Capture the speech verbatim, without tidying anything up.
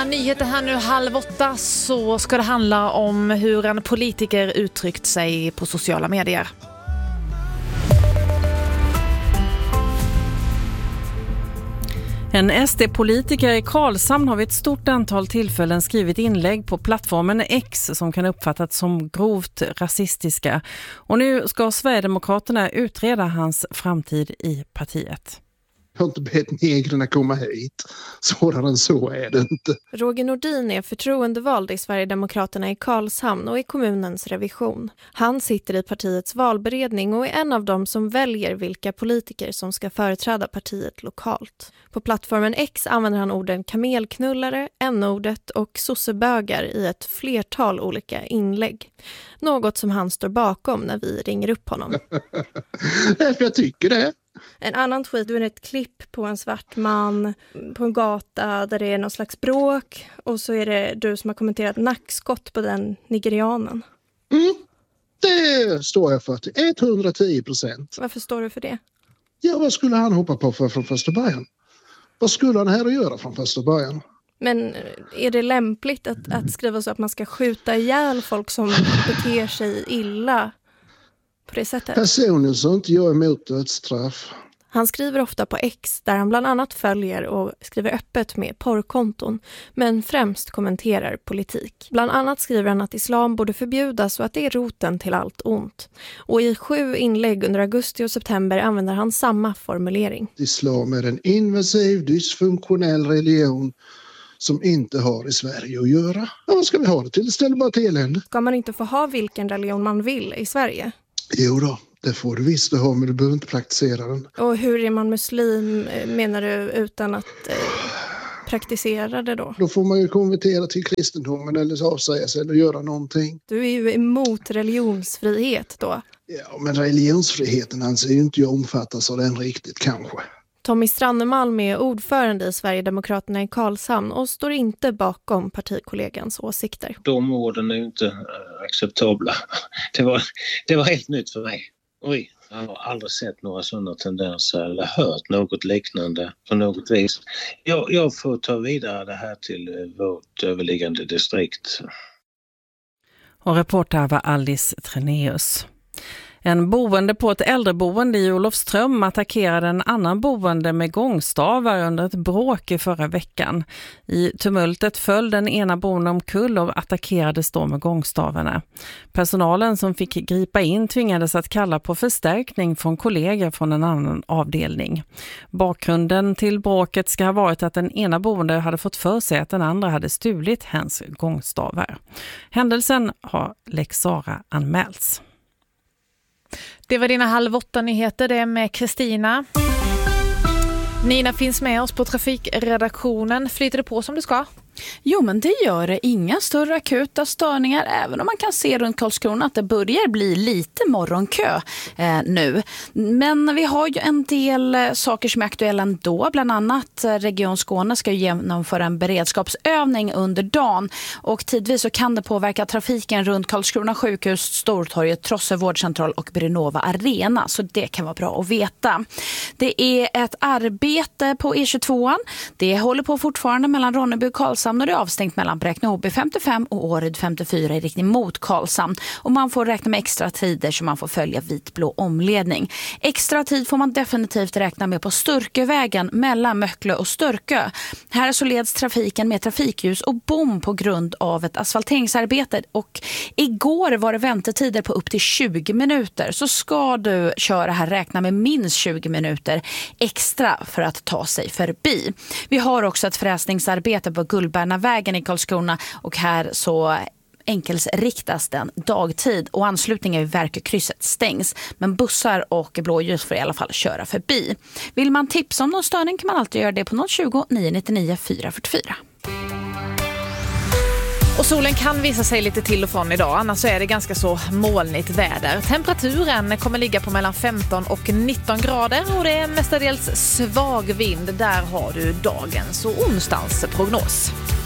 Nyheter här nu halv åtta, så ska det handla om hur en politiker uttryckt sig på sociala medier. En S D-politiker i Karlshamn har vid ett stort antal tillfällen skrivit inlägg på plattformen X som kan uppfattas som grovt rasistiska. Och nu ska Sverigedemokraterna utreda hans framtid i partiet. Jag har inte bett negrarna komma hit. Sådan än så är det inte. Roger Nordin är förtroendevald i Sverigedemokraterna i Karlshamn och i kommunens revision. Han sitter i partiets valberedning och är en av dem som väljer vilka politiker som ska företräda partiet lokalt. På plattformen X använder han orden kamelknullare, n-ordet och sossebögar i ett flertal olika inlägg. Något som han står bakom när vi ringer upp honom. Därför jag tycker det. En annan tweet, du är ett klipp på en svart man på en gata där det är någon slags bråk. Och så är det du som har kommenterat nackskott på den nigerianen. Mm, det står jag för till etthundratio procent. Varför står du för det? Ja, vad skulle han hoppa på för från första början? Vad skulle han här att göra från första början? Men är det lämpligt att, att skriva så att man ska skjuta ihjäl folk som beter sig illa på det sättet? Personligen så inte jag emot dödsstraff. Han skriver ofta på X där han bland annat följer och skriver öppet med porrkonton, men främst kommenterar politik. Bland annat skriver han att islam borde förbjudas och att det är roten till allt ont. Och i sju inlägg under augusti och september använder han samma formulering. Islam är en invasiv, dysfunktionell religion som inte har i Sverige att göra. Ja, vad ska vi ha det till? Det ställer bara till elände. Ska man inte få ha vilken religion man vill i Sverige? Jo då, det får du visst ha, men du behöver inte praktisera den. Och hur är man muslim, menar du, utan att eh, praktisera det då? Då får man ju konvertera till kristendomen eller avsäga sig eller göra någonting. Du är ju emot religionsfrihet då. Ja, men religionsfriheten anser ju inte jag omfattas av den riktigt kanske. Tommy Strannemalm är ordförande i Sverigedemokraterna i Karlshamn och står inte bakom partikollegans åsikter. De orden är ju inte acceptabla. Det var, det var helt nytt för mig. Oj, jag har aldrig sett några sådana tendenser eller hört något liknande på något vis. Jag, jag får ta vidare det här till vårt överliggande distrikt. Och reporter var Alice Treneus. En boende på ett äldreboende i Olofström attackerade en annan boende med gångstavar under ett bråk i förra veckan. I tumultet föll den ena bonden omkull och attackerades då med gångstavarna. Personalen som fick gripa in tvingades att kalla på förstärkning från kollegor från en annan avdelning. Bakgrunden till bråket ska ha varit att den ena boende hade fått för sig att den andra hade stulit hens gångstavar. Händelsen har Lex Sara anmälts. Det var dina halv åtta nyheter, det är med Kristina. Nina finns med oss på trafikredaktionen. Flyter det på som du ska? Jo, men det gör det. Inga större akuta störningar, även om man kan se runt Karlskrona att det börjar bli lite morgonkö eh, nu. Men vi har ju en del eh, saker som är aktuella ändå. Bland annat eh, Region Skåne ska genomföra en beredskapsövning under dagen. Och tidvis så kan det påverka trafiken runt Karlskrona sjukhus, Stortorget, Trosse vårdcentral och Brinova Arena. Så det kan vara bra att veta. Det är ett arbete på E tjugotvåan. Det håller på fortfarande mellan Ronneby och Karlshamn. Och det är avstängt mellan Bräkne-Hoby femtiofem och Åryd femtiofyra i riktning mot Karlshamn. Och man får räkna med extra tider så man får följa vitblå omledning. Extra tid får man definitivt räkna med på Sturkövägen mellan Möcklö och Störkö. Här så leds trafiken med trafikljus och bom på grund av ett asfalteringsarbete. Och igår var det väntetider på upp till tjugo minuter. Så ska du köra här räkna med minst tjugo minuter extra för att ta sig förbi. Vi har också ett fräsningsarbete på Gullberg vägen i Karlskrona och här så enkelsriktas den dagtid och anslutningen vid Verkökrysset stängs, men bussar och blåljus får i alla fall köra förbi. Vill man tipsa om någon störning kan man alltid göra det på noll tjugo, nio nittionio, fyra fyrtiofyra. Och solen kan visa sig lite till och från idag, annars så är det ganska så molnigt väder. Temperaturen kommer ligga på mellan femton och nitton grader och det är mestadels svag vind. Där har du dagens och onsdagens prognos.